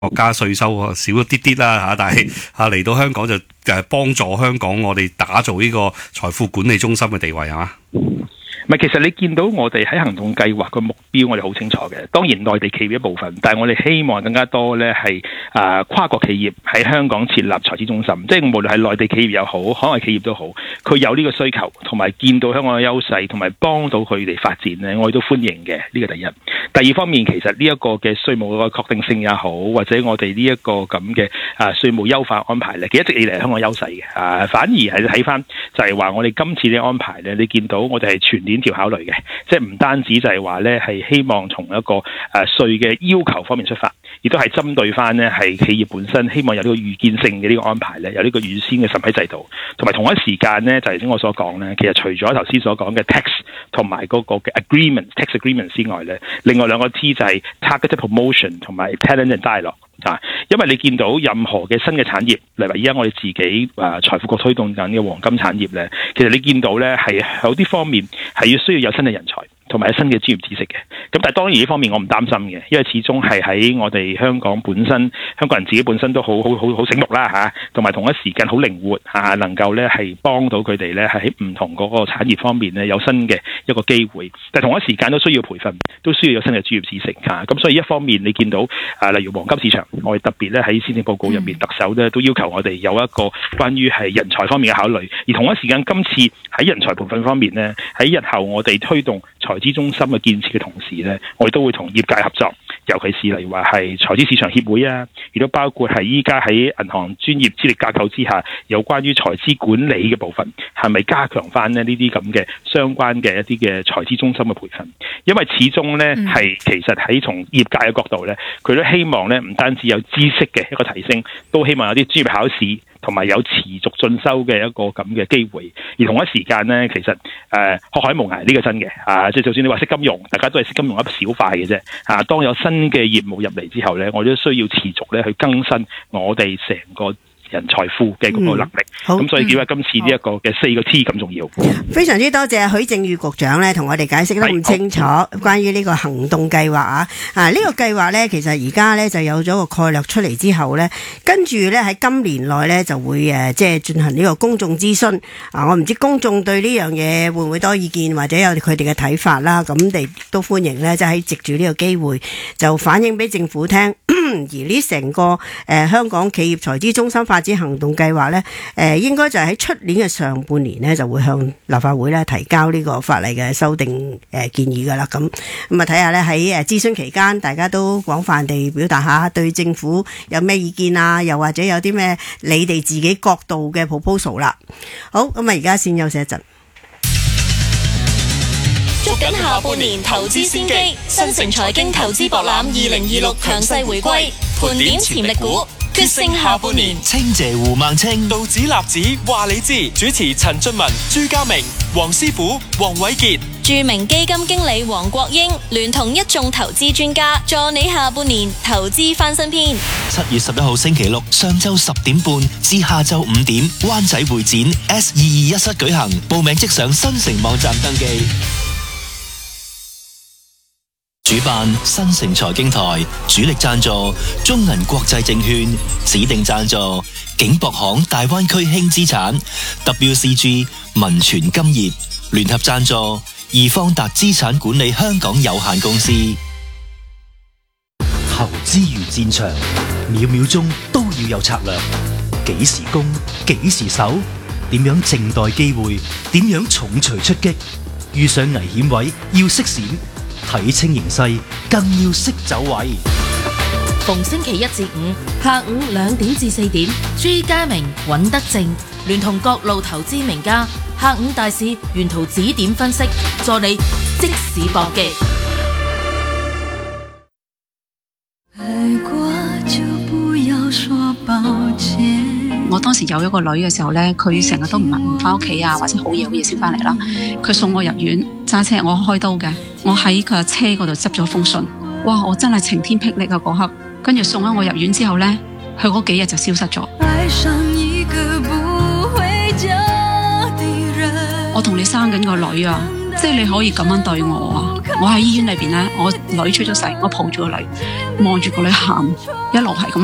國家稅收少咗啲啦嚇，但係嚟到香港就幫助香港我哋打造呢個財富管理中心嘅地位係嘛？ 唔係，其實你見到我哋喺行動計劃個目標，我哋好清楚嘅。當然內地企業一部分，但係我哋希望更加多咧係跨國企業喺香港設立財資中心，即係無論係內地企業又好，海外企業都好，佢有呢個需求，同埋見到香港嘅優勢，同埋幫到佢哋發展咧，我哋都歡迎嘅。呢個第一。第二方面，其實呢一個嘅稅務嘅確定性也好，或者我哋呢一個咁嘅稅務優化安排咧，其實一直以嚟香港優勢嘅。反而係睇翻就係話我哋今次呢安排咧，你見到我哋係全鏈條考慮嘅，即係唔單止就係話咧係希望從一個稅嘅要求方面出發，亦都係針對翻呢係企業本身希望有呢個預見性嘅呢個安排咧，有呢個預先嘅審批制度，同埋同一時間呢，就係頭先我所講咧，其實除咗頭先所講嘅 tax 同埋嗰個嘅 tax agreement 之外咧，另外兩個 T 就係 targeted promotion 同埋 talent and dialogue。因為你見到任何嘅新嘅產業，例如話依家我哋自己財富局推動緊嘅黃金產業咧，其實你見到咧係有啲方面係要需要有新嘅人才，同埋有新嘅專業知識嘅。咁但係當然呢方面我唔擔心嘅，因為始終係喺我哋香港本身，香港人自己本身都好醒目啦嚇，同埋同一時間好靈活嚇，能夠咧係幫到佢哋咧係喺唔同嗰個產業方面咧有新嘅一個機會，但係同一時間都需要培訓，都需要有新嘅專業知識嚇。咁所以一方面你見到例如黃金市場，我哋特別咧喺施政報告入面，特首咧都要求我哋有一個關於係人才方面嘅考慮，而同一時間今次喺人才培訓方面咧，喺日後我哋推動財資中心嘅建設嘅同時咧，我哋都會同業界合作，尤其是例如話係財資市場協會啊，亦都包括係依家喺銀行專業資歷架構之下，有關於財資管理嘅部分，係咪加強翻呢啲咁嘅相關嘅一啲嘅財資中心嘅培訓？因為始終咧係其實喺從業界嘅角度咧，佢都希望咧唔單止有知識嘅一個提升，都希望有啲專業考試。同埋有持續進修嘅一個咁嘅機會，而同一時間呢，其實學海無涯呢個真嘅即係就算你話識金融，大家都係識金融一小塊嘅啫當有新嘅業務入嚟之後呢，我哋都需要持續咧去更新我哋成個人財富嘅嗰個能力，咁所以點解今次呢一個嘅4個 T 咁重要？ 非常之多謝許正宇局長咧，同我哋解釋得咁清楚關於呢個行動計劃啊！呢個計劃咧，其實而家咧就有咗個概略出嚟之後咧，跟住咧喺今年內咧就會即係進行呢個公眾諮詢我唔知公眾對呢樣嘢會唔會多意見，或者有佢哋嘅睇法啦。咁哋都歡迎咧，即係藉住呢個機會就反映俾政府聽。而呢成個香港企業財資中心發展行動計劃咧，應該就係喺出年嘅上半年咧就會向立法會咧提交呢個法例嘅修訂建議噶啦。咁啊睇下咧喺諮詢期間，大家都廣泛地表達下對政府有咩意見啊，又或者有啲咩你哋自己角度嘅 proposal 啦。好，咁啊而家先休息一陣。 捉緊下半年投資先機，新城財經投資博覽2026強勢回歸，盤點潛力股，決勝下半年。 清謝胡孟青， 道指立指話你知。主持陳俊文、朱家明、黃師傅、黃偉傑。 著名基金經理黃國英聯同一眾投資專家，助你下半年投資翻新篇。 7月11號星期六上晝10點半至下晝5點，灣仔會展 S221室舉行，報名即上新城網站登記。主辦新城財經台，主力贊助中銀國際證券，指定贊助景博行大灣區輕資產 WCG 民傳金業，聯合贊助易方達資產管理香港有限公司。 投資如戰場，秒秒鐘都要有策略，幾時攻，幾時守，點樣靜待機會，點樣重錘出擊，遇上危險位要識閃，睇清形勢，更要識走位。 逢星期1至5下午2點至4點，朱家明、尹德正聯同各路投資名家，下午大市沿途指點分析，助你即時搏擊。 愛過就不要說抱歉。我當時有一個女嘅時候呢，佢成日都唔翻屋企啊，或者好夜先翻嚟啦。佢送我入院，揸車我開刀嘅，我喺佢車嗰度執咗封信。哇！我真係晴天霹靂啊嗰刻。跟住送咗我入院之後呢，佢嗰幾日就消失咗。愛上一個不回家的人。我同你生緊個女啊， 即係你可以咁樣對我啊！我喺醫院裏邊咧，我女出咗世，我抱住個女，望住個女喊，一路係咁。